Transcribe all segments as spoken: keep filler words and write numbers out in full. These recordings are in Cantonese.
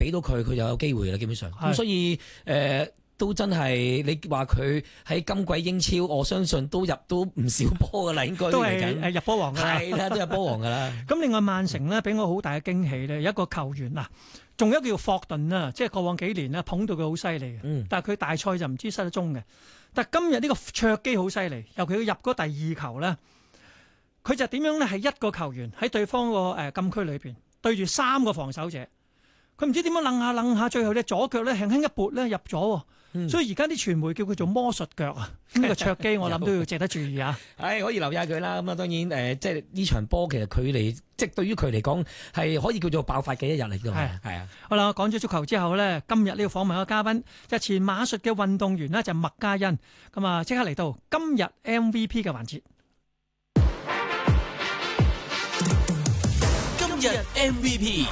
俾到佢，佢就有機會啦。基本上，咁所以誒、呃、都真係你話佢喺今季英超，我相信都入到唔少波噶啦，應該都係誒入波王㗎啦， 係啦，都入波王㗎啦。 咁另外曼城咧俾我好大嘅驚喜咧，有一個球員嗱，仲有一個叫霍頓啦，即係過往幾年咧捧到佢好犀利嘅， 嗯、 但係佢大賽就唔知失咗蹤嘅。但係今日呢個卓基好犀利，尤其佢入嗰第二球咧，佢就點樣咧？係一個球員喺對方個誒禁區裏邊對住三個防守者，佢唔知點樣楞下楞下，最後咧左腳咧輕輕一撥咧入咗。嗯、所以而家啲傳媒叫佢做魔術腳啊！呢、這個卓基我諗都要值得注意啊！ 係可以留意下佢啦。咁啊，當然誒、呃，即係呢場波其實佢嚟，即係對於佢嚟講係可以叫做爆發嘅一日嚟㗎嘛。係啊。好啦，講咗足球之後咧，今日呢個訪問嘅嘉賓就係、前馬術嘅運動員呢，就麥嘉欣。咁啊，即刻嚟到今日 M V P 嘅環節。 今日 M V P。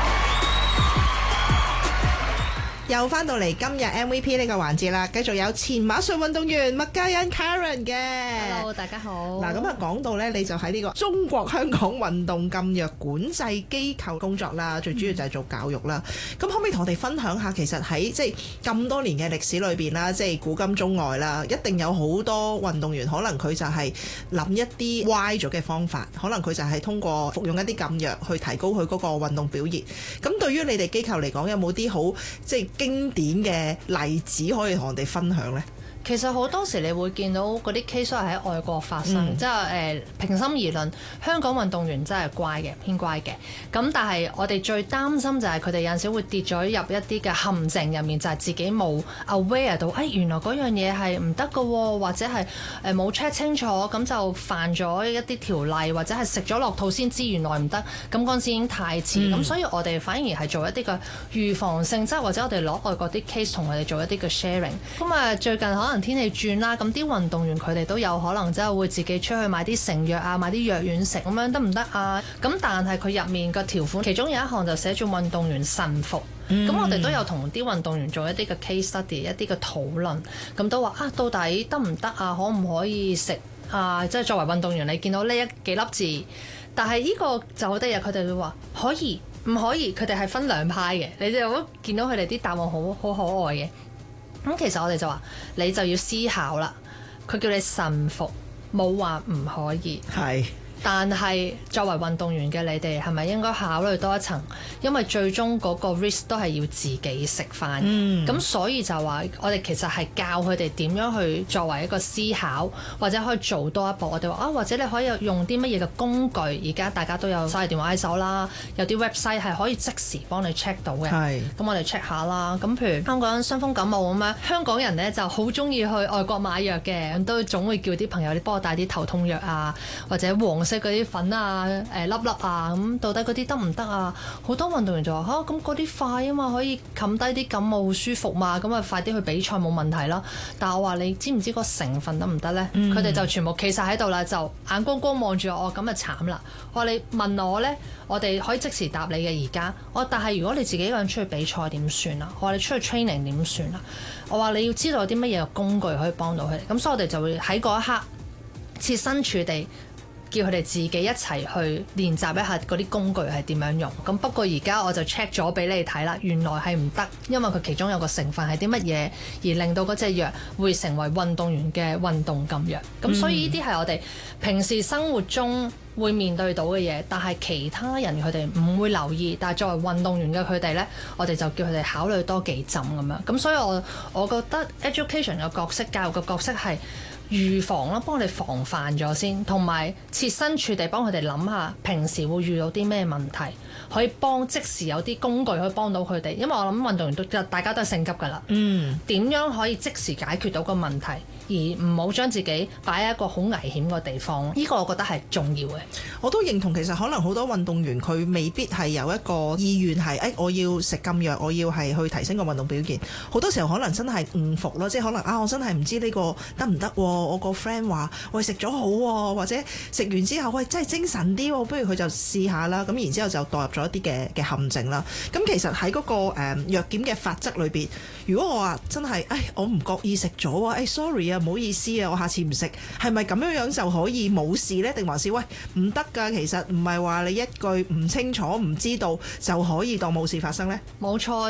又翻到嚟今日 M V P 呢個環節啦，繼續有前馬術運動員麥嘉欣 Karen 嘅。 Hello， 大家好。 嗱，咁啊講到咧，你就喺呢個中國香港運動禁藥管制機構工作啦，最主要就係做教育啦。咁、嗯、可唔可以同我哋分享下，其實喺即係咁多年嘅歷史裏邊啦，即係古今中外啦，一定有好多運動員可能佢就係諗一啲歪咗嘅方法，可能佢就係通過服用一啲禁藥去提高佢嗰個運動表現。咁對於你哋機構嚟講，有冇啲好即係經典嘅例子可以同我哋分享呢？ 其實好多時你會見到嗰啲 case 係喺外國發生，嗯、即係誒、呃、平心而論，香港運動員真係乖嘅，偏乖嘅。咁但係我哋最擔心就係佢哋有陣時會跌咗入一啲嘅陷阱入面，就係、是、自己冇 aware 到，誒、哎、原來嗰樣嘢係唔得㗎，或者係誒冇 check 清楚，咁就犯咗一啲條例，或者係食咗落肚先知原來唔得，咁嗰陣時已經太遲。咁、嗯、所以我哋反而係做一啲嘅預防性，即係或者我哋攞外國啲 case 同佢哋做一啲嘅 sharing。咁啊最近可能可能天氣轉啦，咁啲運動員佢哋都有可能即係會自己出去買啲成藥啊，買啲藥丸食咁樣得唔得啊？咁但係佢入面個條款，其中有一項就寫住運動員慎服。咁、嗯、我哋都有同啲運動員做一啲嘅 case study， 一啲嘅討論，咁都話啊，到底得唔得啊？可唔可以食啊？即係作為運動員，你見到呢一幾粒字，但係呢個就好得意，佢哋會話可以唔可以？佢哋係分兩派嘅，你就會見到佢哋啲答案好好可愛嘅。咁其實我哋就話你就要思考啦，佢叫你慎服，冇話唔可以。係。但係作為運動員嘅你哋係咪應該考慮多一層？因為最終嗰個 risk 都係要自己食翻。咁、嗯、所以就話我哋其實係教佢哋點樣去作為一個思考，或者可以做多一步。我哋話啊，或者你可以用啲乜嘢嘅工具？而家大家都有手提電話喺手啦，有啲 website 係可以即時幫你 check 到嘅。係。咁我哋 check 下啦。咁譬如香港傷風感冒咁樣，香港人呢就好中意去外國買藥嘅，都總會叫啲朋友你幫我帶啲頭痛藥啊，或者黃即係嗰啲粉啊、誒粒粒啊，咁到底嗰啲得唔得啊？好多運動員就話嚇，咁嗰啲快啊嘛，可以冚低啲感冒好舒服嘛，咁啊快啲去比賽冇問題啦。但係我話你知唔知個成分得唔得咧？佢哋、嗯、就全部企晒喺度啦，就眼光光望住我，咁啊慘啦！我話你問我咧，我哋可以即時答你嘅而家。我但係如果你自己一個人出去比賽點算啊？我話你出去 training 點算啊？我話你要知道有啲乜嘢工具可以幫到佢哋。咁所以我哋就會喺嗰一刻設身處地，叫佢哋自己一齊去練習一下嗰啲工具係點樣用。咁不過而家我就 check 咗俾你睇啦，原來係唔得，因為佢其中有個成分係啲乜嘢，而令到嗰隻藥會成為運動員嘅運動禁藥。咁、嗯、所以呢啲係我哋平時生活中會面對到嘅嘢，但係其他人佢哋唔會留意。但係作為運動員嘅佢哋呢，我哋就叫佢哋考慮多幾浸咁樣。咁所以我我覺得 education 嘅角色、教育嘅角色係預防啦，幫我哋防範咗先，同埋設身處地幫佢哋諗下，平時會遇到啲咩問題，可以幫即時有啲工具可以幫到佢哋。因為我諗運動員都大家都係性急㗎啦，嗯，點樣可以即時解決到個問題，而唔好將自己擺喺一個好危險嘅地方？呢、呢個我覺得係重要嘅。 我都認同，其實可能好多運動員佢未必係有一個意願係，誒、哎、我要食禁藥，我要係去提升個運動表現。好多時候可能真係誤服咯，即係可能啊，我真係唔知呢個得唔得喎。我個 friend 話喂食咗好喎，或者食完之後喂真係精神啲喎，不如佢就試下啦。咁然之後就墮入咗一啲嘅嘅陷阱啦。咁其實喺嗰個誒藥檢嘅法則裏邊，如果我話真係誒我唔覺意食咗啊，誒 sorry 啊，唔好意思啊，我下次唔食，係咪咁樣樣就可以冇事呢？定還是喂唔得㗎？其實唔係話你一句唔清楚唔知道就可以當冇事發生呢？ 冇錯。